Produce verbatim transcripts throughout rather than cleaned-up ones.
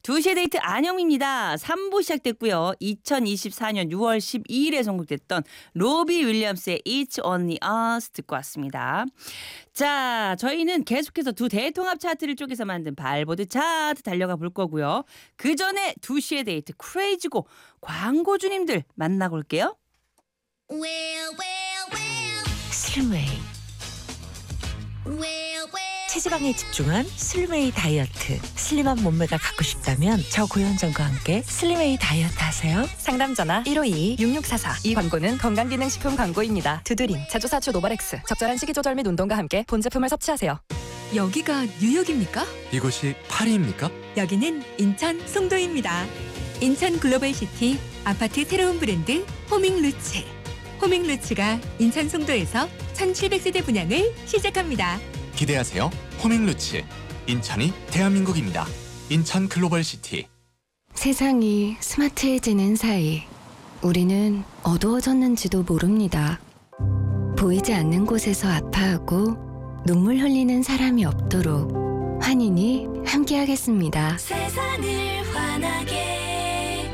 두 시의 데이트 안영미입니다. 삼 부 시작됐고요. 이천이십사 년 유월 십이일에 선곡됐던 로비 윌리엄스의 It's Only Us 듣고 왔습니다. 자, 저희는 계속해서 두 대통합 차트를 쪼개서 만든 발보드 차트 달려가 볼 거고요. 그 전에 두 시의 데이트 크레이지고 광고주님들 만나고 올게요. Well, well, well, 슬메이 well, well. 체지방에 집중한 슬메이 다이어트. 슬림한 몸매가 갖고 싶다면 저고현정과 함께 슬메이 다이어트 하세요. 상담 전화 일오이이 육육사사. 이 광고는 건강기능식품 광고입니다. 두드림, 제조사초 노바렉스. 적절한 식이 조절 및 운동과 함께 본 제품을 섭취하세요. 여기가 뉴욕입니까? 이곳이 파리입니까? 여기는 인천 송도입니다. 인천 글로벌시티 아파트 새로운 브랜드 호밍루츠. 호밍루츠가 인천 송도에서 천칠백 세대 분양을 시작합니다. 기대하세요. 호밍루츠. 인천이 대한민국입니다. 인천 글로벌시티. 세상이 스마트해지는 사이 우리는 어두워졌는지도 모릅니다. 보이지 않는 곳에서 아파하고 눈물 흘리는 사람이 없도록 환인이 함께하겠습니다. 세상을 환하게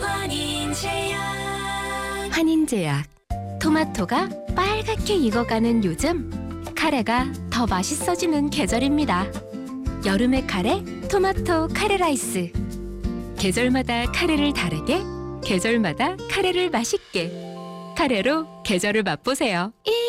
환인제약. 환인제약. 토마토가 빨갛게 익어가는 요즘 카레가 더 맛있어지는 계절입니다. 여름의 카레, 토마토 카레 라이스. 계절마다 카레를 다르게, 계절마다 카레를 맛있게. 카레로 계절을 맛보세요.